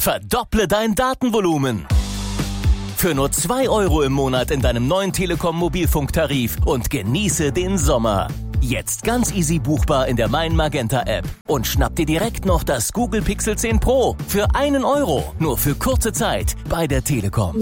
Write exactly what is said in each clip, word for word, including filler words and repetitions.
Verdopple dein Datenvolumen. Für nur zwei Euro im Monat in deinem neuen Telekom-Mobilfunktarif und genieße den Sommer. Jetzt ganz easy buchbar in der Mein Magenta App. Und schnapp dir direkt noch das Google Pixel zehn Pro für einen Euro. Nur für kurze Zeit bei der Telekom.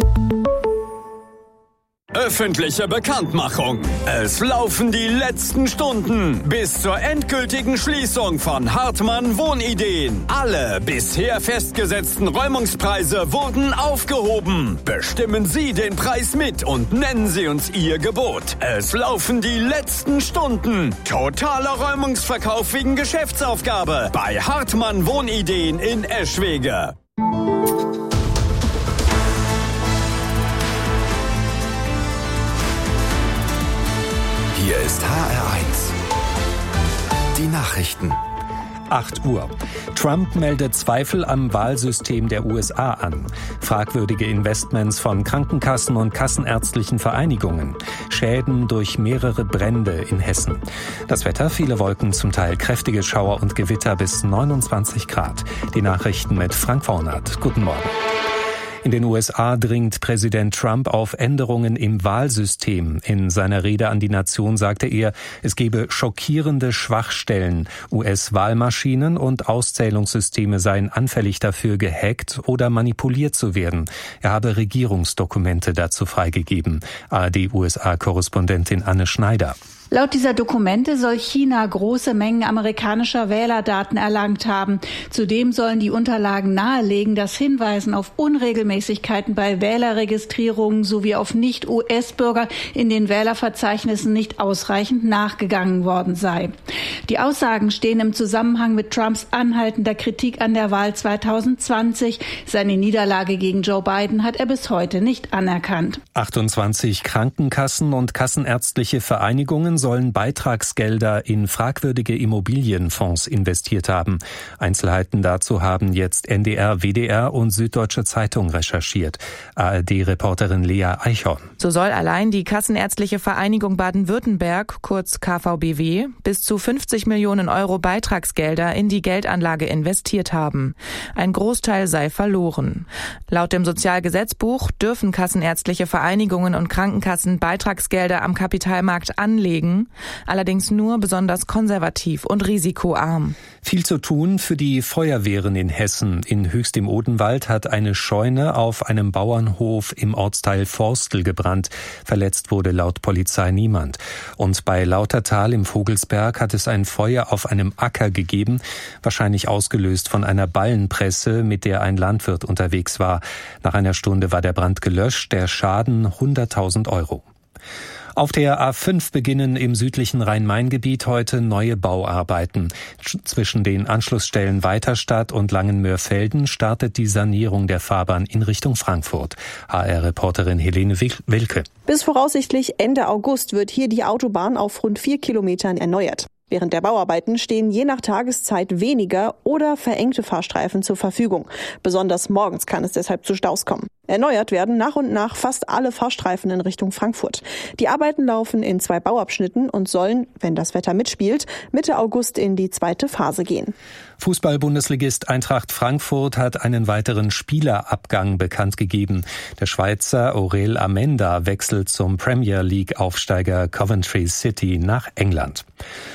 Öffentliche Bekanntmachung. Es laufen die letzten Stunden bis zur endgültigen Schließung von Hartmann Wohnideen. Alle bisher festgesetzten Räumungspreise wurden aufgehoben. Bestimmen Sie den Preis mit und nennen Sie uns Ihr Gebot. Es laufen die letzten Stunden. Totaler Räumungsverkauf wegen Geschäftsaufgabe bei Hartmann Wohnideen in Eschwege. Hier ist H R eins. Die Nachrichten. acht Uhr. Trump meldet Zweifel am Wahlsystem der U S A an. Fragwürdige Investments von Krankenkassen und kassenärztlichen Vereinigungen. Schäden durch mehrere Brände in Hessen. Das Wetter, viele Wolken, zum Teil kräftige Schauer und Gewitter bis neunundzwanzig Grad. Die Nachrichten mit Frank Vornert. Guten Morgen. In den U S A dringt Präsident Trump auf Änderungen im Wahlsystem. In seiner Rede an die Nation sagte er, es gebe schockierende Schwachstellen. U S-Wahlmaschinen und Auszählungssysteme seien anfällig dafür, gehackt oder manipuliert zu werden. Er habe Regierungsdokumente dazu freigegeben. A R D-U S A-Korrespondentin Anne Schneider. Laut dieser Dokumente soll China große Mengen amerikanischer Wählerdaten erlangt haben. Zudem sollen die Unterlagen nahelegen, dass Hinweisen auf Unregelmäßigkeiten bei Wählerregistrierungen sowie auf Nicht-U S-Bürger in den Wählerverzeichnissen nicht ausreichend nachgegangen worden sei. Die Aussagen stehen im Zusammenhang mit Trumps anhaltender Kritik an der Wahl zweitausendzwanzig. Seine Niederlage gegen Joe Biden hat er bis heute nicht anerkannt. achtundzwanzig Krankenkassen und kassenärztliche Vereinigungen sollen Beitragsgelder in fragwürdige Immobilienfonds investiert haben. Einzelheiten dazu haben jetzt N D R, W D R und Süddeutsche Zeitung recherchiert. A R D-Reporterin Lea Eichhorn. So soll allein die Kassenärztliche Vereinigung Baden-Württemberg, kurz K V B W, bis zu fünfzig Millionen Euro Beitragsgelder in die Geldanlage investiert haben. Ein Großteil sei verloren. Laut dem Sozialgesetzbuch dürfen kassenärztliche Vereinigungen und Krankenkassen Beitragsgelder am Kapitalmarkt anlegen, allerdings nur besonders konservativ und risikoarm. Viel zu tun für die Feuerwehren in Hessen. In Höchst im Odenwald hat eine Scheune auf einem Bauernhof im Ortsteil Forstel gebrannt. Verletzt wurde laut Polizei niemand. Und bei Lautertal im Vogelsberg hat es ein Feuer auf einem Acker gegeben, wahrscheinlich ausgelöst von einer Ballenpresse, mit der ein Landwirt unterwegs war. Nach einer Stunde war der Brand gelöscht, der Schaden hunderttausend Euro. Auf der A fünf beginnen im südlichen Rhein-Main-Gebiet heute neue Bauarbeiten. Zwischen den Anschlussstellen Weiterstadt und Langenmörfelden startet die Sanierung der Fahrbahn in Richtung Frankfurt. H R-Reporterin Helene Wilke. Bis voraussichtlich Ende August wird hier die Autobahn auf rund vier Kilometern erneuert. Während der Bauarbeiten stehen je nach Tageszeit weniger oder verengte Fahrstreifen zur Verfügung. Besonders morgens kann es deshalb zu Staus kommen. Erneuert werden nach und nach fast alle Fahrstreifen in Richtung Frankfurt. Die Arbeiten laufen in zwei Bauabschnitten und sollen, wenn das Wetter mitspielt, Mitte August in die zweite Phase gehen. Fußball-Bundesligist Eintracht Frankfurt hat einen weiteren Spielerabgang bekannt gegeben. Der Schweizer Aurel Amenda wechselt zum Premier League-Aufsteiger Coventry City nach England.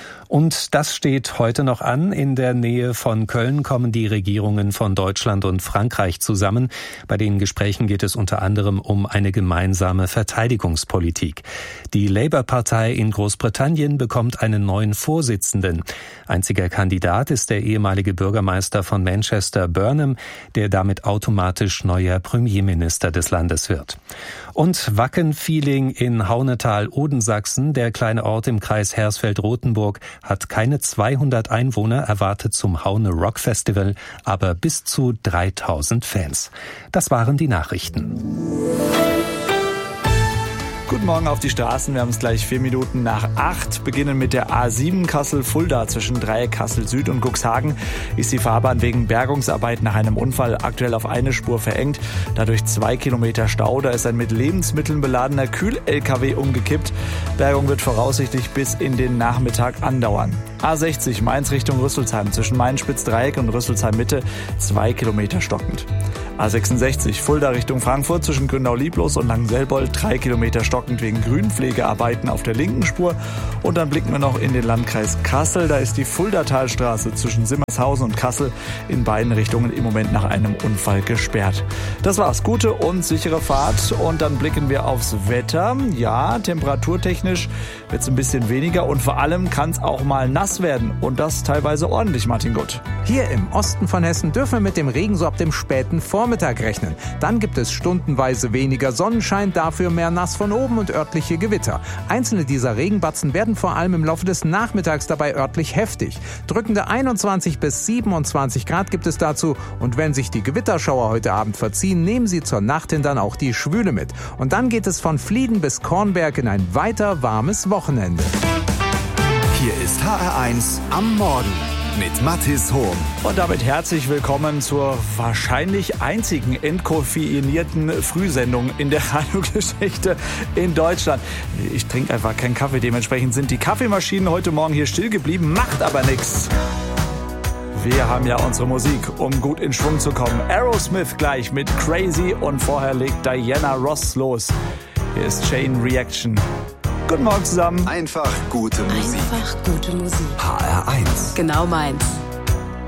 Und das steht heute noch an. In der Nähe von Köln kommen die Regierungen von Deutschland und Frankreich zusammen. Bei den Gesprächen geht es unter anderem um eine gemeinsame Verteidigungspolitik. Die Labour-Partei in Großbritannien bekommt einen neuen Vorsitzenden. Einziger Kandidat ist der ehemalige Bürgermeister von Manchester, Burnham, der damit automatisch neuer Premierminister des Landes wird. Und Wacken-Feeling in Haunetal, Odensachsen, der kleine Ort im Kreis Hersfeld-Rotenburg, hat keine zweihundert Einwohner, erwartet zum Haune Rock Festival aber bis zu dreitausend Fans. Das waren die Nachrichten. Guten Morgen auf die Straßen. Wir haben es gleich vier Minuten nach acht. Beginnen mit der A sieben Kassel-Fulda zwischen Dreieck Kassel Süd und Cuxhagen. Ist die Fahrbahn wegen Bergungsarbeit nach einem Unfall aktuell auf eine Spur verengt. Dadurch zwei Kilometer Stau. Da ist ein mit Lebensmitteln beladener Kühl-L K W umgekippt. Bergung wird voraussichtlich bis in den Nachmittag andauern. A sechzig Mainz Richtung Rüsselsheim zwischen Mainz-Spitzdreieck und Rüsselsheim-Mitte zwei Kilometer stockend. A sechsundsechzig Fulda Richtung Frankfurt zwischen Grünau-Lieblos und Langenselbold drei Kilometer stockend wegen Grünpflegearbeiten auf der linken Spur. Und dann blicken wir noch in den Landkreis Kassel. Da ist die Fuldatalstraße zwischen Simmershausen und Kassel in beiden Richtungen im Moment nach einem Unfall gesperrt. Das war's. Gute und sichere Fahrt. Und dann blicken wir aufs Wetter. Ja, temperaturtechnisch wird's ein bisschen weniger und vor allem kann es auch mal nass werden. Und das teilweise ordentlich, Martin Gutt. Hier im Osten von Hessen dürfen wir mit dem Regen so ab dem späten Vormittag rechnen. Dann gibt es stundenweise weniger Sonnenschein, dafür mehr Nass von oben und örtliche Gewitter. Einzelne dieser Regenbatzen werden vor allem im Laufe des Nachmittags dabei örtlich heftig. Drückende einundzwanzig bis siebenundzwanzig Grad gibt es dazu. Und wenn sich die Gewitterschauer heute Abend verziehen, nehmen sie zur Nacht hin dann auch die Schwüle mit. Und dann geht es von Flieden bis Kornberg in ein weiter warmes Wochenende. Hier ist H R eins am Morgen mit Mathis Hohm. Und damit herzlich willkommen zur wahrscheinlich einzigen entkoffeinierten Frühsendung in der Radiogeschichte in Deutschland. Ich trinke einfach keinen Kaffee, dementsprechend sind die Kaffeemaschinen heute Morgen hier still geblieben, macht aber nichts. Wir haben ja unsere Musik, um gut in Schwung zu kommen. Aerosmith gleich mit Crazy und vorher legt Diana Ross los. Hier ist Chain Reaction. Guten Morgen zusammen. Einfach gute Musik. Einfach gute Musik. H R eins. Genau meins.